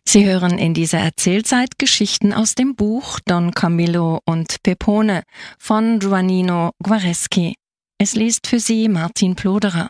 Sie hören in dieser Erzählzeit Geschichten aus dem Buch Don Camillo und Pepone von Juanino Guareschi. Es liest für Sie Martin Ploderer.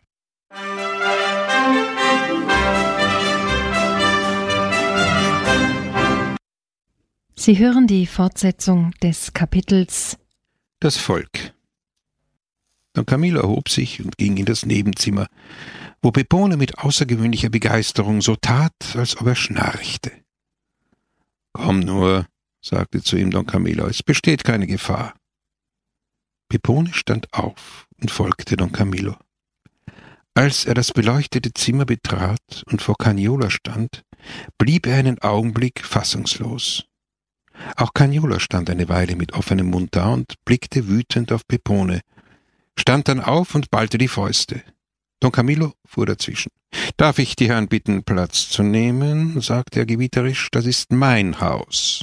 Sie hören die Fortsetzung des Kapitels Das Volk. Don Camillo erhob sich und ging in das Nebenzimmer, wo Pepone mit außergewöhnlicher Begeisterung so tat, als ob er schnarchte. »Komm nur«, sagte zu ihm Don Camillo, »es besteht keine Gefahr.« Pepone stand auf und folgte Don Camillo. Als er das beleuchtete Zimmer betrat und vor Caniola stand, blieb er einen Augenblick fassungslos. Auch Caniola stand eine Weile mit offenem Mund da und blickte wütend auf Pepone, stand dann auf und ballte die Fäuste. Don Camillo fuhr dazwischen. »Darf ich die Herren bitten, Platz zu nehmen?« sagte er gebieterisch. »Das ist mein Haus.«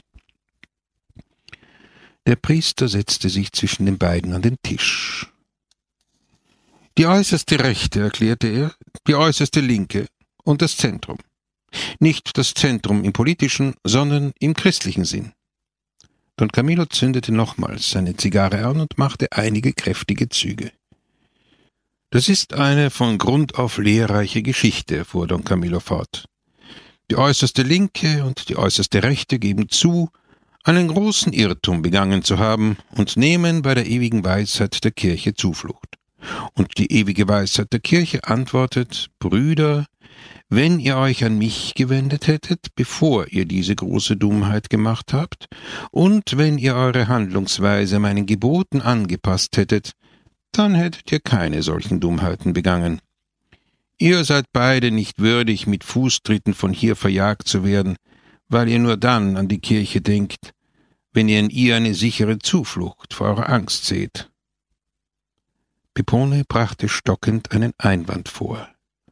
Der Priester setzte sich zwischen den beiden an den Tisch. »Die äußerste Rechte«, erklärte er, »die äußerste Linke und das Zentrum. Nicht das Zentrum im politischen, sondern im christlichen Sinn.« Don Camillo zündete nochmals seine Zigarre an und machte einige kräftige Züge. »Das ist eine von Grund auf lehrreiche Geschichte«, fuhr Don Camillo fort. »Die äußerste Linke und die äußerste Rechte geben zu, einen großen Irrtum begangen zu haben und nehmen bei der ewigen Weisheit der Kirche Zuflucht. Und die ewige Weisheit der Kirche antwortet: Brüder, wenn ihr euch an mich gewendet hättet, bevor ihr diese große Dummheit gemacht habt, und wenn ihr eure Handlungsweise meinen Geboten angepasst hättet, dann hättet ihr keine solchen Dummheiten begangen. Ihr seid beide nicht würdig, mit Fußtritten von hier verjagt zu werden, weil ihr nur dann an die Kirche denkt, wenn ihr in ihr eine sichere Zuflucht vor eurer Angst seht.« Pepone brachte stockend einen Einwand vor.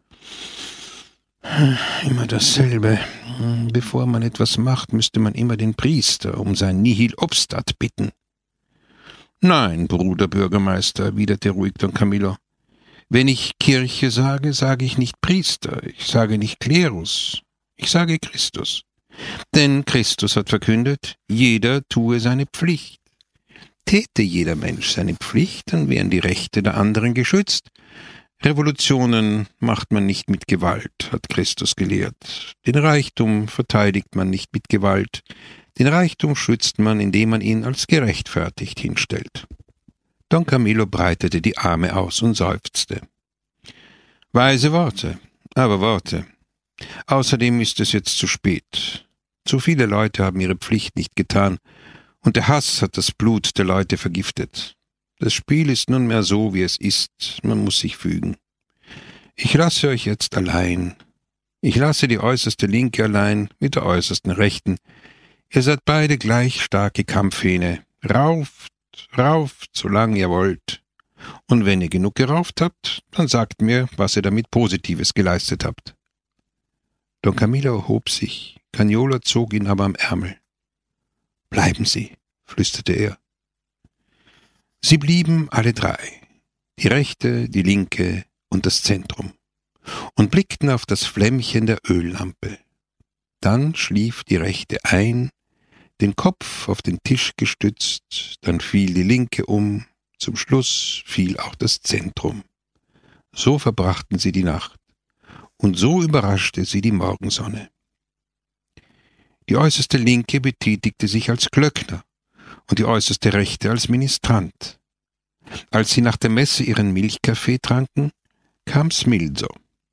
»Immer dasselbe. Bevor man etwas macht, müsste man immer den Priester um sein Nihil obstat bitten.« »Nein, Bruder Bürgermeister«, erwiderte ruhig Don Camillo. »Wenn ich Kirche sage, sage ich nicht Priester, ich sage nicht Klerus, ich sage Christus. Denn Christus hat verkündet, jeder tue seine Pflicht. Täte jeder Mensch seine Pflicht, dann wären die Rechte der anderen geschützt. Revolutionen macht man nicht mit Gewalt, hat Christus gelehrt. Den Reichtum verteidigt man nicht mit Gewalt. Den Reichtum schützt man, indem man ihn als gerechtfertigt hinstellt.« Don Camillo breitete die Arme aus und seufzte. »Weise Worte, aber Worte. Außerdem ist es jetzt zu spät. Zu viele Leute haben ihre Pflicht nicht getan, und der Hass hat das Blut der Leute vergiftet. Das Spiel ist nunmehr so, wie es ist, man muss sich fügen. Ich lasse euch jetzt allein. Ich lasse die äußerste Linke allein mit der äußersten Rechten. Ihr seid beide gleich starke Kampfhähne. Rauft, rauft, solange ihr wollt. Und wenn ihr genug gerauft habt, dann sagt mir, was ihr damit Positives geleistet habt.« Don Camillo erhob sich, Caniola zog ihn aber am Ärmel. »Bleiben Sie«, flüsterte er. Sie blieben alle drei, die Rechte, die Linke und das Zentrum, und blickten auf das Flämmchen der Öllampe. Dann schlief die Rechte ein, den Kopf auf den Tisch gestützt, dann fiel die Linke um, zum Schluss fiel auch das Zentrum. So verbrachten sie die Nacht, und so überraschte sie die Morgensonne. Die äußerste Linke betätigte sich als Glöckner und die äußerste Rechte als Ministrant. Als sie nach der Messe ihren Milchkaffee tranken, kam Smilzo.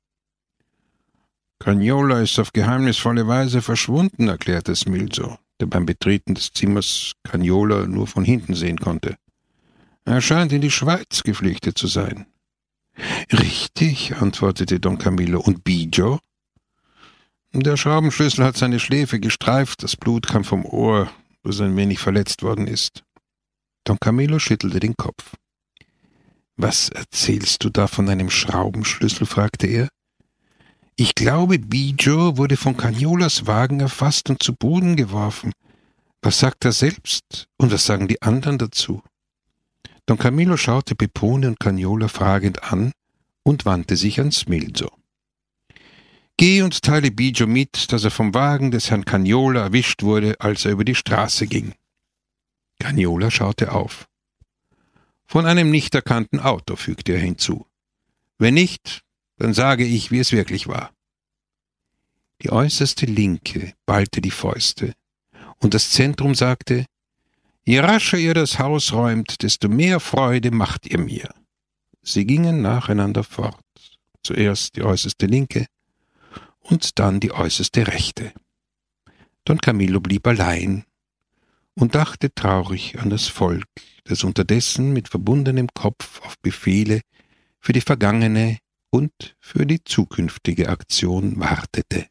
»Caniola ist auf geheimnisvolle Weise verschwunden«, erklärte Smilzo, der beim Betreten des Zimmers Caniola nur von hinten sehen konnte. »Er scheint in die Schweiz geflüchtet zu sein.« »Richtig«, antwortete Don Camillo. »Und Biggio?« »Der Schraubenschlüssel hat seine Schläfe gestreift, das Blut kam vom Ohr, das ein wenig verletzt worden ist.« Don Camillo schüttelte den Kopf. »Was erzählst du da von einem Schraubenschlüssel?« fragte er. »Ich glaube, Biggio wurde von Caniolas Wagen erfasst und zu Boden geworfen. Was sagt er selbst? Und was sagen die anderen dazu?« Don Camillo schaute Pepone und Caniola fragend an und wandte sich an Smilzo. Geh und teile Biggio mit, dass er vom Wagen des Herrn Cagnola erwischt wurde, als er über die Straße ging. Cagnola schaute auf. Von einem nicht erkannten Auto, fügte er hinzu. Wenn nicht, dann sage ich, wie es wirklich war. Die äußerste Linke ballte die Fäuste, und das Zentrum sagte, je rascher ihr das Haus räumt, desto mehr Freude macht ihr mir. Sie gingen nacheinander fort, zuerst die äußerste Linke und dann die äußerste Rechte. Don Camillo blieb allein und dachte traurig an das Volk, das unterdessen mit verbundenem Kopf auf Befehle für die vergangene und für die zukünftige Aktion wartete.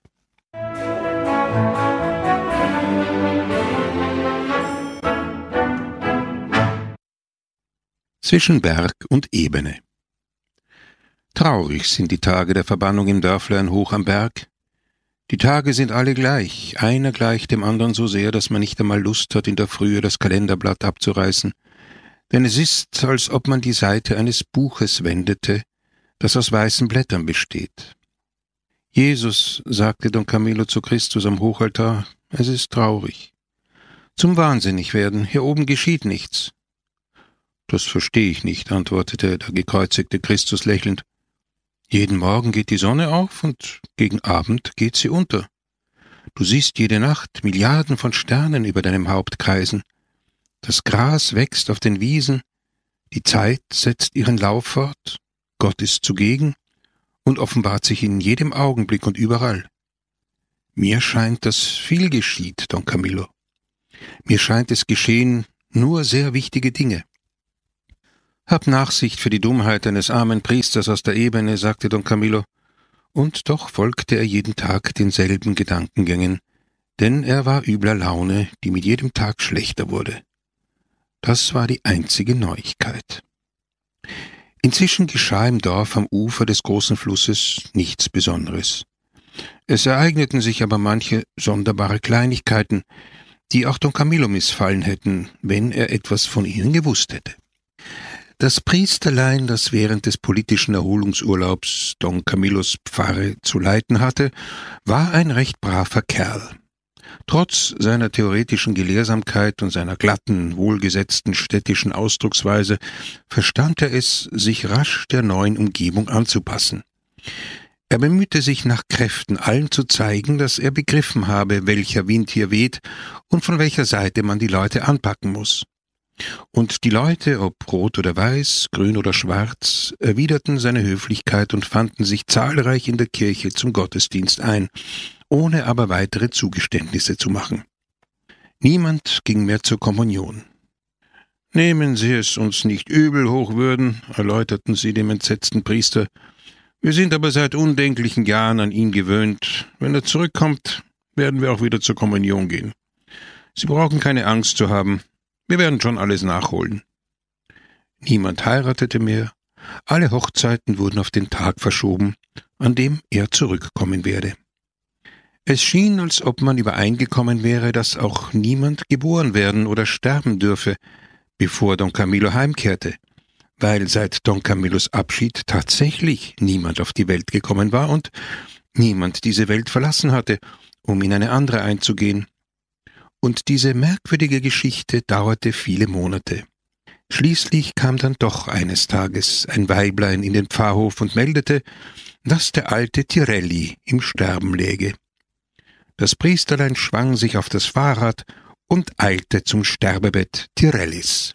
Zwischen Berg und Ebene. Traurig sind die Tage der Verbannung im Dörflein hoch am Berg. Die Tage sind alle gleich, einer gleich dem anderen so sehr, dass man nicht einmal Lust hat, in der Frühe das Kalenderblatt abzureißen, denn es ist, als ob man die Seite eines Buches wendete, das aus weißen Blättern besteht. Jesus, sagte Don Camillo zu Christus am Hochaltar, es ist traurig. Zum Wahnsinnigwerden, hier oben geschieht nichts. Das verstehe ich nicht, antwortete der gekreuzigte Christus lächelnd. Jeden Morgen geht die Sonne auf und gegen Abend geht sie unter. Du siehst jede Nacht Milliarden von Sternen über deinem Haupt kreisen. Das Gras wächst auf den Wiesen, die Zeit setzt ihren Lauf fort, Gott ist zugegen und offenbart sich in jedem Augenblick und überall. Mir scheint, dass viel geschieht, Don Camillo. Mir scheint, es geschehen nur sehr wichtige Dinge. Hab Nachsicht für die Dummheit eines armen Priesters aus der Ebene, sagte Don Camillo, und doch folgte er jeden Tag denselben Gedankengängen, denn er war übler Laune, die mit jedem Tag schlechter wurde. Das war die einzige Neuigkeit. Inzwischen geschah im Dorf am Ufer des großen Flusses nichts Besonderes. Es ereigneten sich aber manche sonderbare Kleinigkeiten, die auch Don Camillo missfallen hätten, wenn er etwas von ihnen gewusst hätte. Das Priesterlein, das während des politischen Erholungsurlaubs Don Camillos Pfarre zu leiten hatte, war ein recht braver Kerl. Trotz seiner theoretischen Gelehrsamkeit und seiner glatten, wohlgesetzten städtischen Ausdrucksweise verstand er es, sich rasch der neuen Umgebung anzupassen. Er bemühte sich nach Kräften, allen zu zeigen, dass er begriffen habe, welcher Wind hier weht und von welcher Seite man die Leute anpacken muss. Und die Leute, ob rot oder weiß, grün oder schwarz, erwiderten seine Höflichkeit und fanden sich zahlreich in der Kirche zum Gottesdienst ein, ohne aber weitere Zugeständnisse zu machen. Niemand ging mehr zur Kommunion. »Nehmen Sie es uns nicht übel, Hochwürden«, erläuterten sie dem entsetzten Priester. »Wir sind aber seit undenklichen Jahren an ihn gewöhnt. Wenn er zurückkommt, werden wir auch wieder zur Kommunion gehen. Sie brauchen keine Angst zu haben. Wir werden schon alles nachholen.« Niemand heiratete mehr. Alle Hochzeiten wurden auf den Tag verschoben, an dem er zurückkommen werde. Es schien, als ob man übereingekommen wäre, dass auch niemand geboren werden oder sterben dürfe, bevor Don Camillo heimkehrte, weil seit Don Camillos Abschied tatsächlich niemand auf die Welt gekommen war und niemand diese Welt verlassen hatte, um in eine andere einzugehen. Und diese merkwürdige Geschichte dauerte viele Monate. Schließlich kam dann doch eines Tages ein Weiblein in den Pfarrhof und meldete, dass der alte Tirelli im Sterben läge. Das Priesterlein schwang sich auf das Fahrrad und eilte zum Sterbebett Tirellis.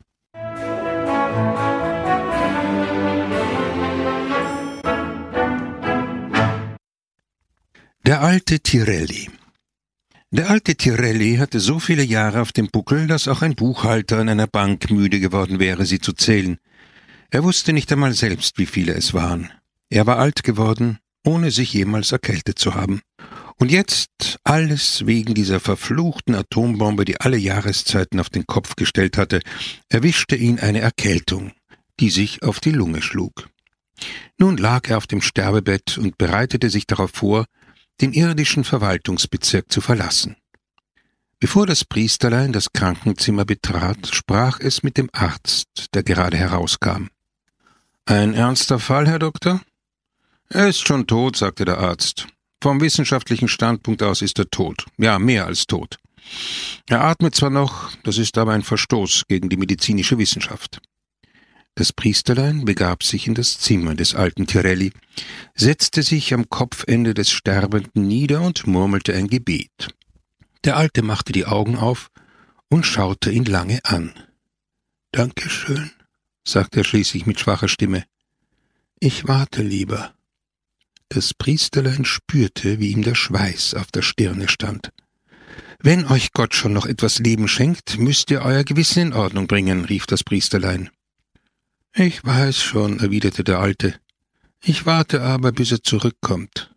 Der alte Tirelli. Der alte Tirelli hatte so viele Jahre auf dem Buckel, dass auch ein Buchhalter an einer Bank müde geworden wäre, sie zu zählen. Er wusste nicht einmal selbst, wie viele es waren. Er war alt geworden, ohne sich jemals erkältet zu haben. Und jetzt, alles wegen dieser verfluchten Atombombe, die alle Jahreszeiten auf den Kopf gestellt hatte, erwischte ihn eine Erkältung, die sich auf die Lunge schlug. Nun lag er auf dem Sterbebett und bereitete sich darauf vor, den irdischen Verwaltungsbezirk zu verlassen. Bevor das Priesterlein das Krankenzimmer betrat, sprach es mit dem Arzt, der gerade herauskam. »Ein ernster Fall, Herr Doktor?« »Er ist schon tot«, sagte der Arzt. Vom wissenschaftlichen Standpunkt aus ist er tot. Ja, mehr als tot. Er atmet zwar noch, das ist aber ein Verstoß gegen die medizinische Wissenschaft. Das Priesterlein begab sich in das Zimmer des alten Tirelli, setzte sich am Kopfende des Sterbenden nieder und murmelte ein Gebet. Der Alte machte die Augen auf und schaute ihn lange an. »Dankeschön«, sagte er schließlich mit schwacher Stimme. »Ich warte lieber.« Das Priesterlein spürte, wie ihm der Schweiß auf der Stirne stand. »Wenn euch Gott schon noch etwas Leben schenkt, müsst ihr euer Gewissen in Ordnung bringen«, rief das Priesterlein. »Ich weiß schon«, erwiderte der Alte. »Ich warte aber, bis er zurückkommt.«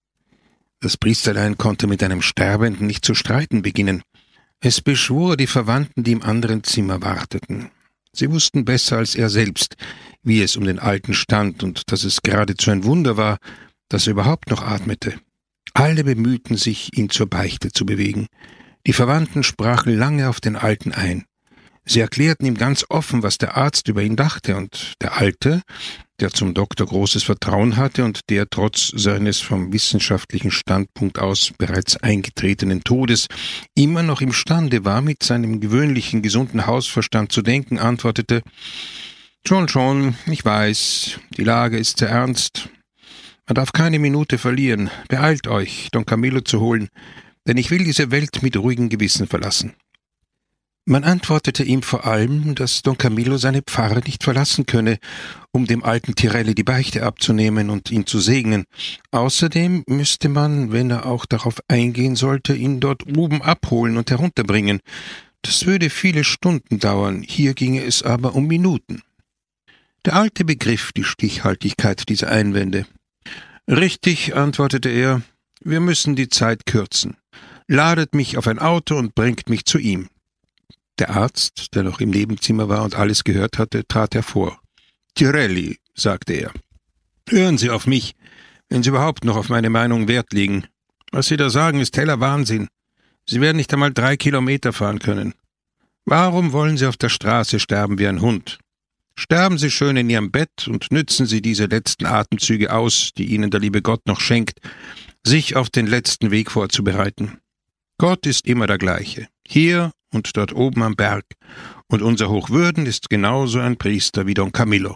Das Priesterlein konnte mit einem Sterbenden nicht zu streiten beginnen. Es beschwor die Verwandten, die im anderen Zimmer warteten. Sie wussten besser als er selbst, wie es um den Alten stand und dass es geradezu ein Wunder war, dass er überhaupt noch atmete. Alle bemühten sich, ihn zur Beichte zu bewegen. Die Verwandten sprachen lange auf den Alten ein. Sie erklärten ihm ganz offen, was der Arzt über ihn dachte, und der Alte, der zum Doktor großes Vertrauen hatte und der trotz seines vom wissenschaftlichen Standpunkt aus bereits eingetretenen Todes immer noch imstande war, mit seinem gewöhnlichen, gesunden Hausverstand zu denken, antwortete: »Schon, ich weiß, die Lage ist sehr ernst. Man darf keine Minute verlieren. Beeilt euch, Don Camillo zu holen, denn ich will diese Welt mit ruhigem Gewissen verlassen.« Man antwortete ihm vor allem, dass Don Camillo seine Pfarre nicht verlassen könne, um dem alten Tirelli die Beichte abzunehmen und ihn zu segnen. Außerdem müsste man, wenn er auch darauf eingehen sollte, ihn dort oben abholen und herunterbringen. Das würde viele Stunden dauern, hier ginge es aber um Minuten. Der Alte begriff die Stichhaltigkeit dieser Einwände. »Richtig«, antwortete er, »wir müssen die Zeit kürzen. Ladet mich auf ein Auto und bringt mich zu ihm.« Der Arzt, der noch im Nebenzimmer war und alles gehört hatte, trat hervor. »Tirelli«, sagte er, »hören Sie auf mich, wenn Sie überhaupt noch auf meine Meinung Wert legen. Was Sie da sagen, ist heller Wahnsinn. Sie werden nicht einmal 3 Kilometer fahren können. Warum wollen Sie auf der Straße sterben wie ein Hund? Sterben Sie schön in Ihrem Bett und nützen Sie diese letzten Atemzüge aus, die Ihnen der liebe Gott noch schenkt, sich auf den letzten Weg vorzubereiten. Gott ist immer der gleiche, hier und dort oben am Berg, und unser Hochwürden ist genauso ein Priester wie Don Camillo.«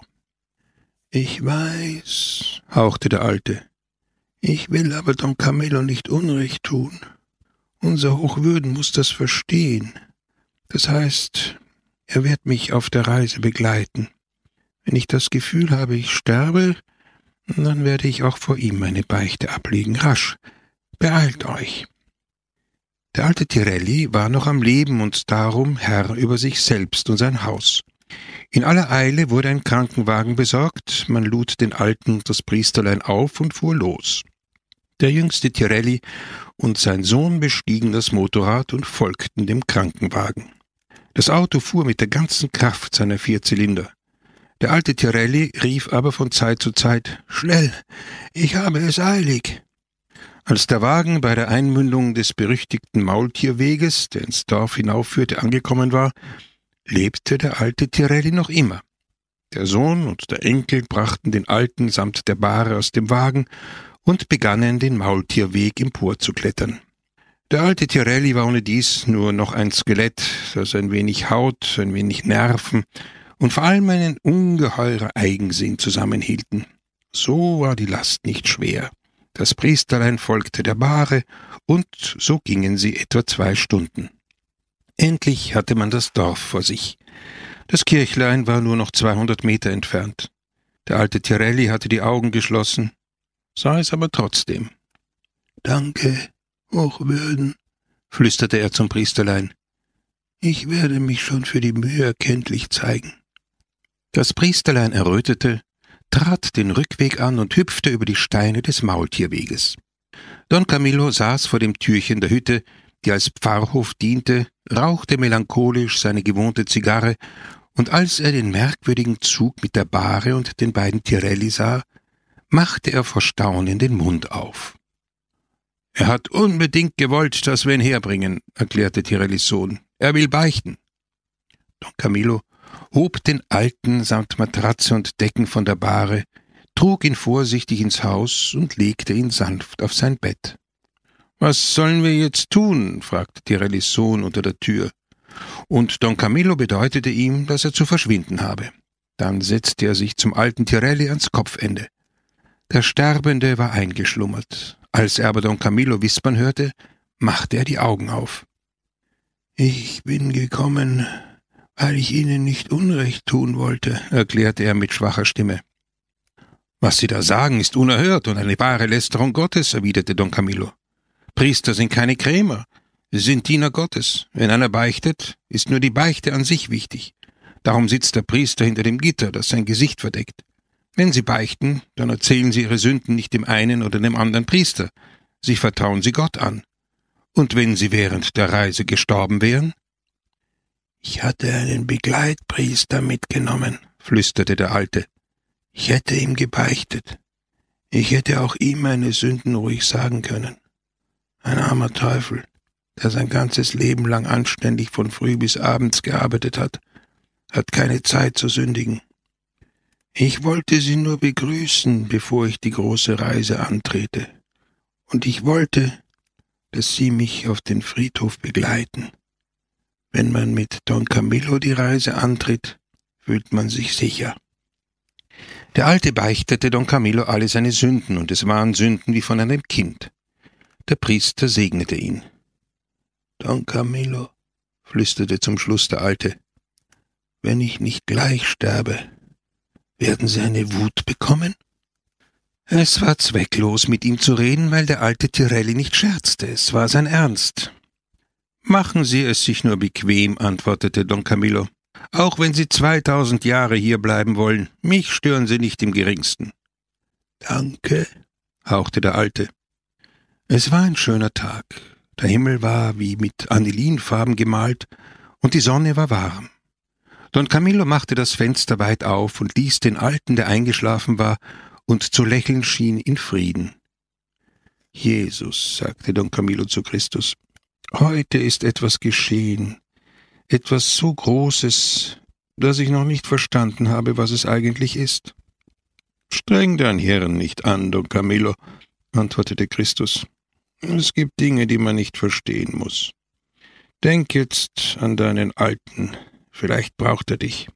»Ich weiß«, hauchte der Alte, »ich will aber Don Camillo nicht Unrecht tun. Unser Hochwürden muss das verstehen. Das heißt, er wird mich auf der Reise begleiten. Wenn ich das Gefühl habe, ich sterbe, dann werde ich auch vor ihm meine Beichte ablegen. Rasch, beeilt euch.« Der alte Tirelli war noch am Leben und darum Herr über sich selbst und sein Haus. In aller Eile wurde ein Krankenwagen besorgt, man lud den Alten und das Priesterlein auf und fuhr los. Der jüngste Tirelli und sein Sohn bestiegen das Motorrad und folgten dem Krankenwagen. Das Auto fuhr mit der ganzen Kraft seiner 4 Zylinder. Der alte Tirelli rief aber von Zeit zu Zeit: »Schnell, ich habe es eilig!« Als der Wagen bei der Einmündung des berüchtigten Maultierweges, der ins Dorf hinaufführte, angekommen war, lebte der alte Tirelli noch immer. Der Sohn und der Enkel brachten den Alten samt der Bahre aus dem Wagen und begannen, den Maultierweg emporzuklettern. Der alte Tirelli war ohnedies nur noch ein Skelett, das ein wenig Haut, ein wenig Nerven und vor allem einen ungeheurer Eigensinn zusammenhielten. So war die Last nicht schwer. Das Priesterlein folgte der Bahre, und so gingen sie etwa 2 Stunden. Endlich hatte man das Dorf vor sich. Das Kirchlein war nur noch 200 Meter entfernt. Der alte Tirelli hatte die Augen geschlossen, sah es aber trotzdem. »Danke, Hochwürden«, flüsterte er zum Priesterlein. »Ich werde mich schon für die Mühe erkenntlich zeigen.« Das Priesterlein errötete, trat den Rückweg an und hüpfte über die Steine des Maultierweges. Don Camillo saß vor dem Türchen der Hütte, die als Pfarrhof diente, rauchte melancholisch seine gewohnte Zigarre, und als er den merkwürdigen Zug mit der Bahre und den beiden Tirelli sah, machte er vor Staunen den Mund auf. »Er hat unbedingt gewollt, dass wir ihn herbringen«, erklärte Tirellis Sohn. »Er will beichten.« Don Camillo hob den Alten samt Matratze und Decken von der Bahre, trug ihn vorsichtig ins Haus und legte ihn sanft auf sein Bett. »Was sollen wir jetzt tun?« fragte Tirellis Sohn unter der Tür. Und Don Camillo bedeutete ihm, dass er zu verschwinden habe. Dann setzte er sich zum alten Tirelli ans Kopfende. Der Sterbende war eingeschlummert. Als er aber Don Camillo wispern hörte, machte er die Augen auf. »Ich bin gekommen, weil ich Ihnen nicht Unrecht tun wollte«, erklärte er mit schwacher Stimme. »Was Sie da sagen, ist unerhört und eine wahre Lästerung Gottes«, erwiderte Don Camillo. »Priester sind keine Krämer, sie sind Diener Gottes. Wenn einer beichtet, ist nur die Beichte an sich wichtig. Darum sitzt der Priester hinter dem Gitter, das sein Gesicht verdeckt. Wenn Sie beichten, dann erzählen Sie Ihre Sünden nicht dem einen oder dem anderen Priester. Sie vertrauen sie Gott an. Und wenn Sie während der Reise gestorben wären?« »Ich hatte einen Begleitpriester mitgenommen«, flüsterte der Alte. »Ich hätte ihm gebeichtet. Ich hätte auch ihm meine Sünden ruhig sagen können. Ein armer Teufel, der sein ganzes Leben lang anständig von früh bis abends gearbeitet hat keine Zeit zu sündigen. Ich wollte Sie nur begrüßen, bevor ich die große Reise antrete. Und ich wollte, dass Sie mich auf den Friedhof begleiten. Wenn man mit Don Camillo die Reise antritt, fühlt man sich sicher.« Der Alte beichtete Don Camillo alle seine Sünden, und es waren Sünden wie von einem Kind. Der Priester segnete ihn. »Don Camillo«, flüsterte zum Schluss der Alte, »wenn ich nicht gleich sterbe, werden Sie eine Wut bekommen?« Es war zwecklos, mit ihm zu reden, weil der alte Tirelli nicht scherzte. Es war sein Ernst. »Machen Sie es sich nur bequem«, antwortete Don Camillo. »Auch wenn Sie 2000 Jahre hier bleiben wollen, mich stören Sie nicht im geringsten.« »Danke«, hauchte der Alte. Es war ein schöner Tag. Der Himmel war wie mit Anilinfarben gemalt und die Sonne war warm. Don Camillo machte das Fenster weit auf und ließ den Alten, der eingeschlafen war und zu lächeln schien, in Frieden. »Jesus«, sagte Don Camillo zu Christus, »heute ist etwas geschehen, etwas so Großes, dass ich noch nicht verstanden habe, was es eigentlich ist.« »Streng dein Hirn nicht an, Don Camillo«, antwortete Christus. »Es gibt Dinge, die man nicht verstehen muss. Denk jetzt an deinen Alten, vielleicht braucht er dich.«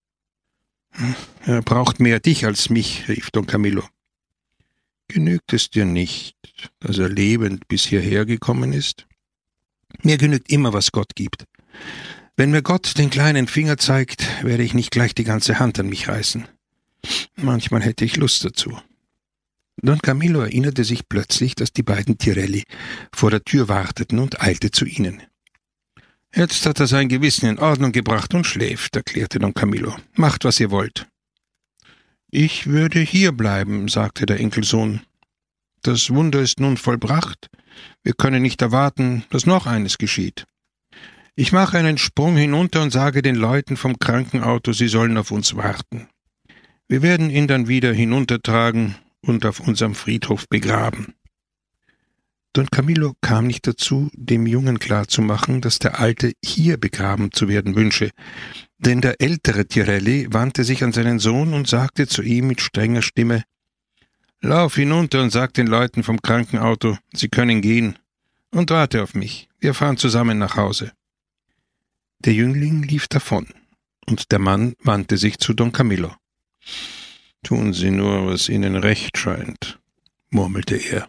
»Er braucht mehr dich als mich«, rief Don Camillo. »Genügt es dir nicht, dass er lebend bis hierher gekommen ist? Mir genügt immer, was Gott gibt. Wenn mir Gott den kleinen Finger zeigt, werde ich nicht gleich die ganze Hand an mich reißen. Manchmal hätte ich Lust dazu.« Don Camillo erinnerte sich plötzlich, dass die beiden Tirelli vor der Tür warteten und eilte zu ihnen. »Jetzt hat er sein Gewissen in Ordnung gebracht und schläft«, erklärte Don Camillo. »Macht, was ihr wollt.« »Ich würde hier bleiben«, sagte der Enkelsohn. »Das Wunder ist nun vollbracht. Wir können nicht erwarten, dass noch eines geschieht. Ich mache einen Sprung hinunter und sage den Leuten vom Krankenauto, sie sollen auf uns warten. Wir werden ihn dann wieder hinuntertragen und auf unserem Friedhof begraben.« Don Camillo kam nicht dazu, dem Jungen klarzumachen, dass der Alte hier begraben zu werden wünsche, denn der ältere Tirelli wandte sich an seinen Sohn und sagte zu ihm mit strenger Stimme, »Lauf hinunter und sag den Leuten vom Krankenauto, sie können gehen, und warte auf mich, wir fahren zusammen nach Hause.« Der Jüngling lief davon, und der Mann wandte sich zu Don Camillo. »Tun Sie nur, was Ihnen recht scheint«, murmelte er.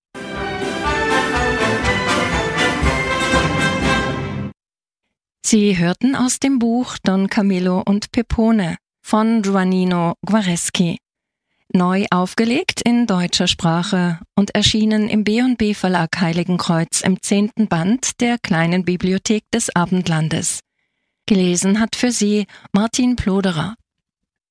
Sie hörten aus dem Buch Don Camillo und Pepone von Juanino Guareschi. Neu aufgelegt in deutscher Sprache und erschienen im B&B Verlag Heiligenkreuz im 10. Band der kleinen Bibliothek des Abendlandes. Gelesen hat für Sie Martin Ploderer.